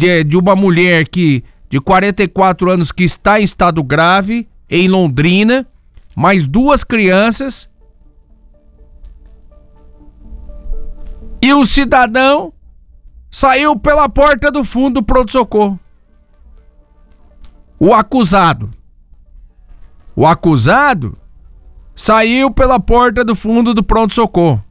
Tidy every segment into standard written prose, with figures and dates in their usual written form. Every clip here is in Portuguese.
de uma mulher de 44 anos que está em estado grave em Londrina, mais 2 crianças. E o cidadão saiu pela porta do fundo do pronto-socorro. O acusado saiu pela porta do fundo do pronto-socorro.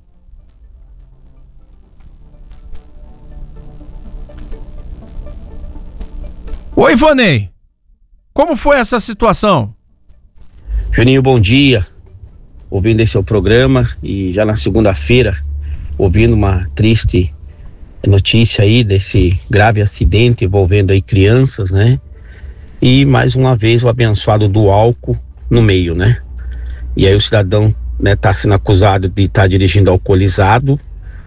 Oi, Vanei. Como foi essa situação? Juninho, bom dia. Ouvindo esse seu programa e já na segunda-feira, ouvindo uma triste notícia aí desse grave acidente envolvendo aí crianças, né? E mais uma vez o abençoado do álcool no meio, né? E aí o cidadão, né, tá sendo acusado de estar dirigindo alcoolizado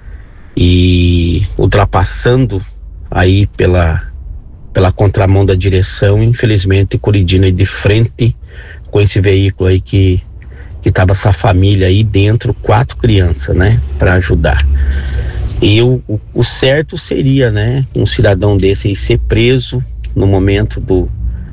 e ultrapassando aí pela contramão da direção, infelizmente colidindo aí de frente com esse veículo aí que tava essa família aí dentro, 4 crianças, né, para ajudar. E o certo seria, né, um cidadão desse aí ser preso no momento do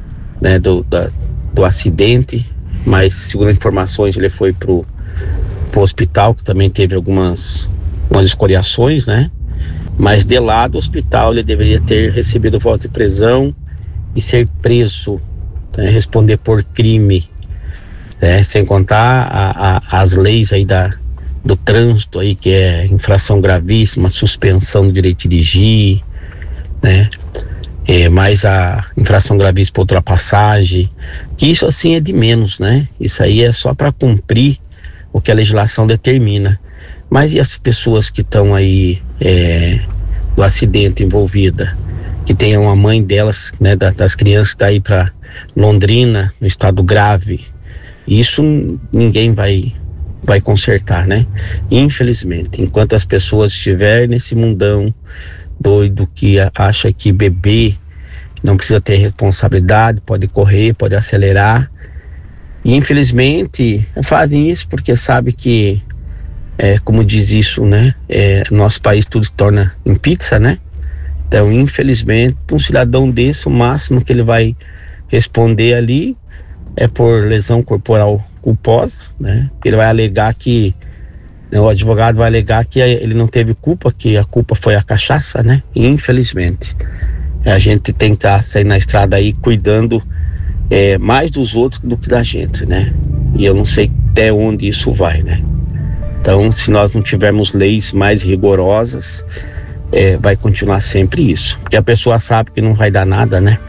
acidente, mas segundo informações ele foi pro hospital, que também teve algumas escoriações, né, mas de lá do hospital ele deveria ter recebido voto de prisão e ser preso, né, responder por crime, né, sem contar as leis aí do trânsito aí, que é infração gravíssima, suspensão do direito de dirigir, né, mais a infração gravíssima por ultrapassagem, que isso assim é de menos, né, isso aí é só para cumprir o que a legislação determina. Mas e as pessoas que estão aí do acidente envolvida, que tem uma mãe delas, né, das crianças que está aí para Londrina, no estado grave? Isso ninguém vai consertar, né? Infelizmente, enquanto as pessoas estiverem nesse mundão doido que acha que bebê não precisa ter responsabilidade, pode correr, pode acelerar, e infelizmente fazem isso porque sabe que, como diz isso, né, nosso país tudo se torna em pizza, né? Então, infelizmente, um cidadão desse, o máximo que ele vai responder ali é por lesão corporal culposa, né? Ele vai alegar que, o advogado vai alegar que ele não teve culpa, que a culpa foi a cachaça, né? E, infelizmente, a gente tem que estar saindo na estrada aí cuidando mais dos outros do que da gente, né? E eu não sei até onde isso vai, né? Então, se nós não tivermos leis mais rigorosas, vai continuar sempre isso, porque a pessoa sabe que não vai dar nada, né?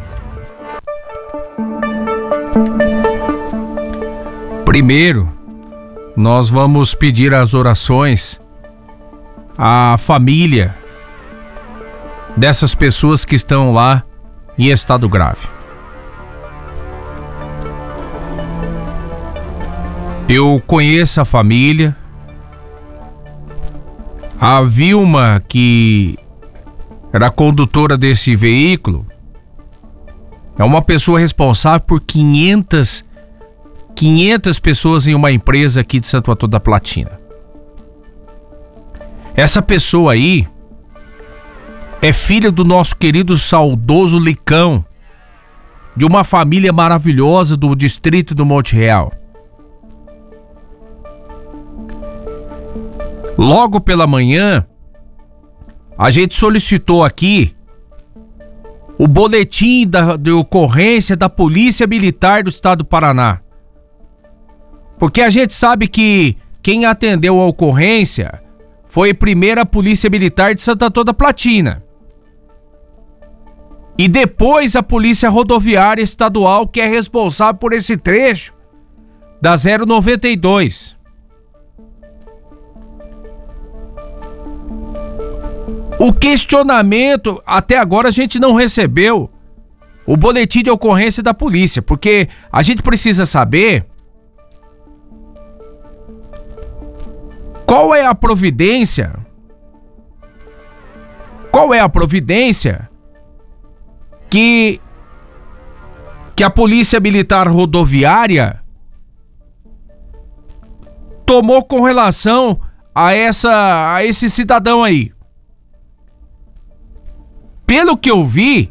Primeiro, nós vamos pedir as orações à família dessas pessoas que estão lá em estado grave. Eu conheço a família. A Vilma, que era a condutora desse veículo, é uma pessoa responsável por 500 pessoas em uma empresa aqui de Santo Antônio da Platina. Essa pessoa aí é filha do nosso querido saudoso Licão, de uma família maravilhosa do distrito do Monte Real. Logo pela manhã, a gente solicitou aqui o boletim de ocorrência da Polícia Militar do Estado do Paraná. Porque a gente sabe que quem atendeu a ocorrência foi a primeira Polícia Militar de Santo Antônio da Platina. E depois a Polícia Rodoviária Estadual, que é responsável por esse trecho da 092. O questionamento, até agora a gente não recebeu o boletim de ocorrência da polícia, porque a gente precisa saber qual é a providência que a Polícia Militar Rodoviária tomou com relação a esse cidadão aí. Pelo que eu vi,